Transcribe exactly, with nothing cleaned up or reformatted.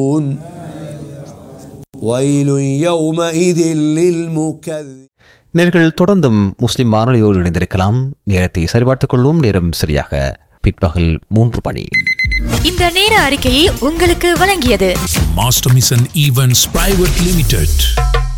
ويل يومئذ للمكذبين. நேர்கள் தொடர்ந்தும் முஸ்லிம் வானொலியோடு இணைந்திருக்கலாம். நேரத்தை சரிபார்த்துக் கொள்வோம். நேரம் சரியாக பிற்பகல் மூன்று மணி. இந்த நேர அறிக்கையை உங்களுக்கு வழங்கியது master mission events private limited.